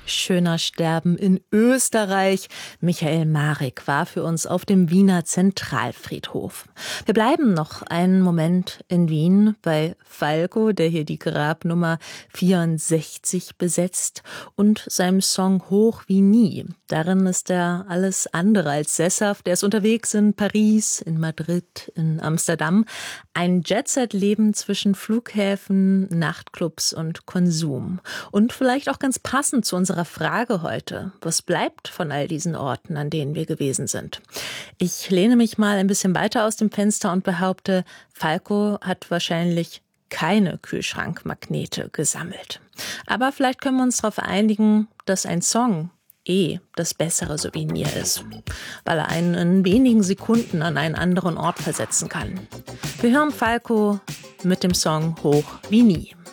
Schöner sterben in Österreich. Michael Marek war für uns auf dem Wiener Zentralfriedhof. Wir bleiben noch einen Moment in Wien bei Falco, der hier die Grabnummer 64 besetzt, und seinem Song Hoch wie nie. Darin ist er alles andere als sesshaft. Er ist unterwegs in Paris, in Madrid, in Amsterdam. Ein Jet-Set-Leben zwischen Flughäfen, Nachtclubs und Konsum. Und vielleicht auch ganz passend zu unserer Frage heute: Was bleibt von all diesen Orten, an denen wir gewesen sind? Ich lehne mich mal ein bisschen weiter aus dem Fenster und behaupte, Falco hat wahrscheinlich keine Kühlschrankmagnete gesammelt. Aber vielleicht können wir uns darauf einigen, dass ein Song das bessere Souvenir ist, weil er einen in wenigen Sekunden an einen anderen Ort versetzen kann. Wir hören Falco mit dem Song Hoch wie nie.